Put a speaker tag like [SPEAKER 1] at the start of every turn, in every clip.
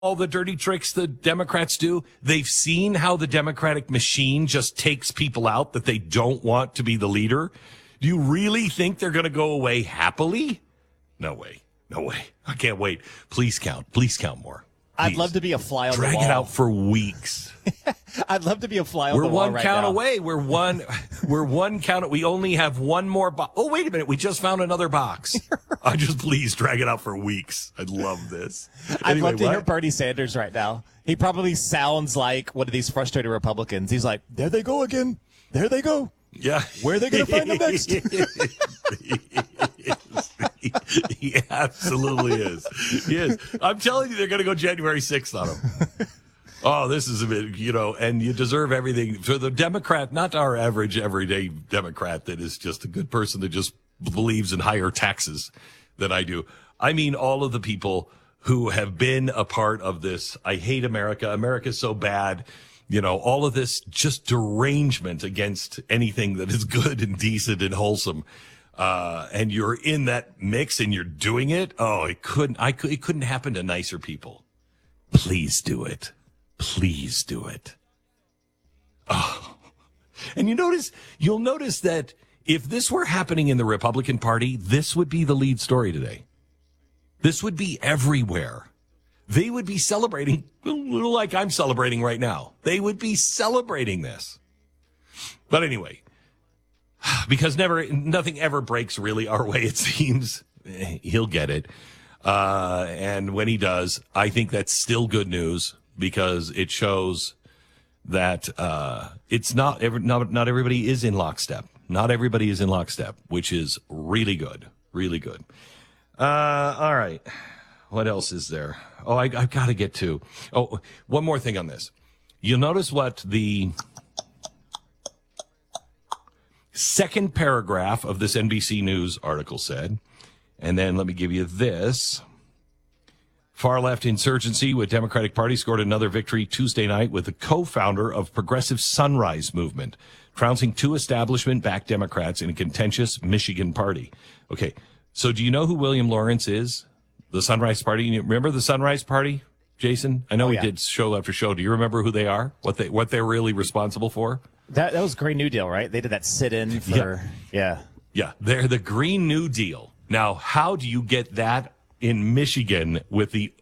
[SPEAKER 1] all the dirty tricks the Democrats do. They've seen how the Democratic machine just takes people out that they don't want to be the leader. Do you really think they're going to go away happily? No way. No way. I can't wait. Please count. Please count more.
[SPEAKER 2] I'd love to be a fly on the wall.
[SPEAKER 1] Drag it out for weeks.
[SPEAKER 2] I'd love to be a fly on the wall.
[SPEAKER 1] We're one count away. We're one count. We only have one more box. Oh, wait a minute. We just found another box. I just please drag it out for weeks. I'd love this.
[SPEAKER 2] I'd love to hear Bernie Sanders right now. He probably sounds like one of these frustrated Republicans. He's like, there they go again. There they go.
[SPEAKER 1] Yeah.
[SPEAKER 2] Where are they going to find them next?
[SPEAKER 1] He absolutely is. He is. I'm telling you, they're going to go January 6th on him. Oh, this is a bit, and you deserve everything. For the Democrat, not our average everyday Democrat that is just a good person that just believes in higher taxes than I do. I mean, all of the people who have been a part of this. I hate America. America's so bad. All of this just derangement against anything that is good and decent and wholesome. And you're in that mix and you're doing it. Oh, it couldn't happen to nicer people. Please do it. Please do it. Oh, and you'll notice that if this were happening in the Republican Party, this would be the lead story today. This would be everywhere. They would be celebrating, a little like I'm celebrating right now. They would be celebrating this. But anyway, because nothing ever breaks really our way, it seems. He'll get it. And when he does, I think that's still good news because it shows that it's not everybody is in lockstep. Not everybody is in lockstep, which is really good. Really good. All right. What else is there? Oh, I've got to get to. Oh, one more thing on this. You'll notice what the second paragraph of this NBC News article said. And then let me give you this. Far-left insurgency with Democratic Party scored another victory Tuesday night with the co-founder of Progressive Sunrise Movement, trouncing two establishment-backed Democrats in a contentious Michigan party. Okay, so do you know who William Lawrence is? The Sunrise Party? You remember the Sunrise Party, Jason? I know we did show after show. Do you remember who they are? What they're really responsible for?
[SPEAKER 2] That was Green New Deal, right? They did that sit-in for... Yeah,
[SPEAKER 1] they're the Green New Deal. Now, how do you get that in Michigan with the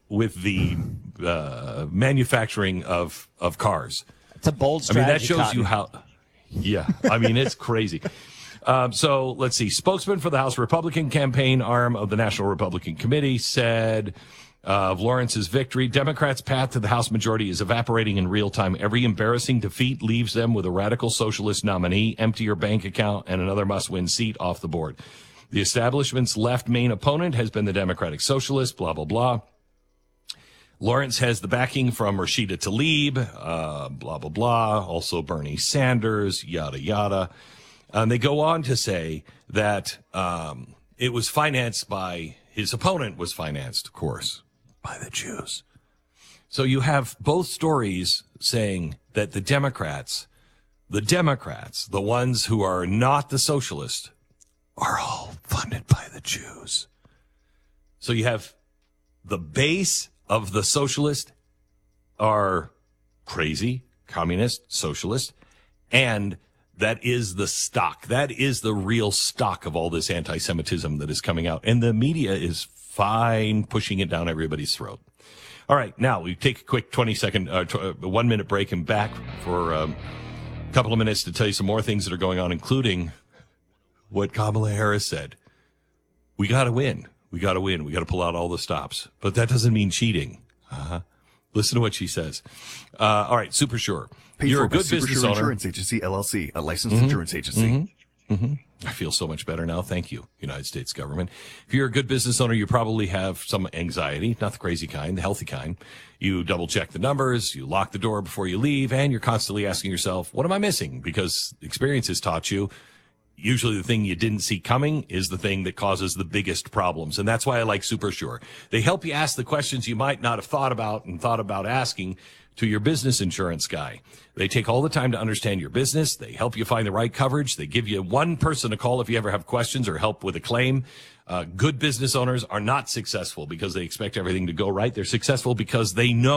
[SPEAKER 1] manufacturing of cars?
[SPEAKER 2] It's a bold strategy.
[SPEAKER 1] I mean, that shows you how. Yeah, I mean, it's crazy. So let's see. Spokesman for the House Republican campaign arm of the National Republican Committee said of Lawrence's victory, Democrats' path to the House majority is evaporating in real time. Every embarrassing defeat leaves them with a radical socialist nominee, emptier bank account, and another must-win seat off the board. The establishment's left main opponent has been the Democratic Socialist, blah, blah, blah. Lawrence has the backing from Rashida Tlaib, blah, blah, blah. Also Bernie Sanders, yada, yada. And they go on to say that it was financed by, his opponent was financed, of course, by the Jews. So you have both stories saying that the Democrats, the ones who are not the socialists, are all funded by the Jews. So you have the base of the socialist are crazy, communist, socialist, and that is the stock. That is the real stock of all this anti-Semitism that is coming out. And the media is fine pushing it down everybody's throat. All right, now we take a quick 1 minute break and back for a couple of minutes to tell you some more things that are going on, including what Kamala Harris said. We got to win. We got to win. We got to pull out all the stops. But that doesn't mean cheating. Listen to what she says. All right, Super Sure. You're a good business owner.
[SPEAKER 3] Insurance Agency, LLC, a licensed insurance agency.
[SPEAKER 1] I feel so much better now. Thank you, United States government. If you're a good business owner, you probably have some anxiety, not the crazy kind, the healthy kind. You double check the numbers, you lock the door before you leave, and you're constantly asking yourself, what am I missing? Because experience has taught you usually the thing you didn't see coming is the thing that causes the biggest problems. And that's why I like Super Sure. They help you ask the questions you might not have thought about asking to your business insurance guy. They take all the time to understand your business. They help you find the right coverage. They give you one person to call if you ever have questions or help with a claim. Good business owners are not successful because they expect everything to go right. They're successful because they know